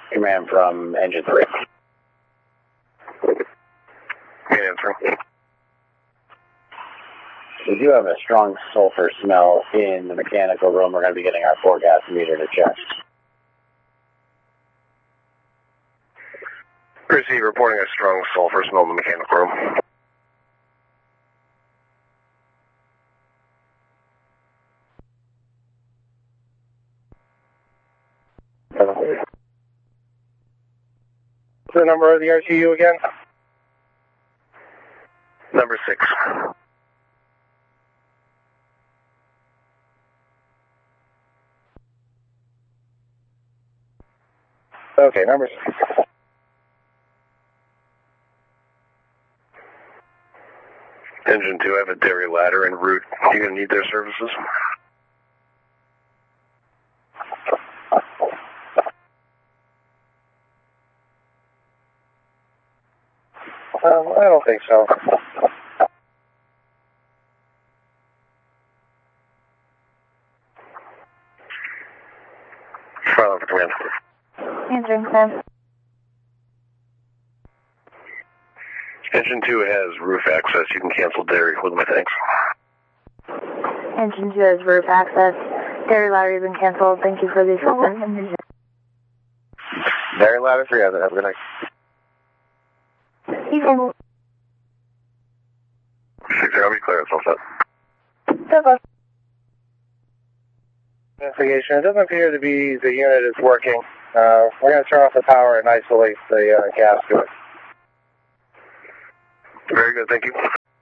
Command from engine 3. Answer. We do have a strong sulfur smell in the mechanical room. We're going to be getting our four-gas meter to check. Receive reporting a strong sulfur smell in the mechanical room. What's the number of the RTU again? Number 6. Okay, number 6. Engine 2, I have a dairy ladder en route. You going to need their services? I don't think so. File for command. Answering, Sam. Engine 2 has roof access. You can cancel dairy with my thanks. Engine 2 has roof access. Dairy ladder has been canceled. Thank you for the assistance. Dairy ladder 3, have a good night. Evening. 6, I'll be clear. It's all set. Douglas. Investigation. It doesn't appear to be the unit is working. We're going to turn off the power and isolate the gas to it. Very good. Thank you.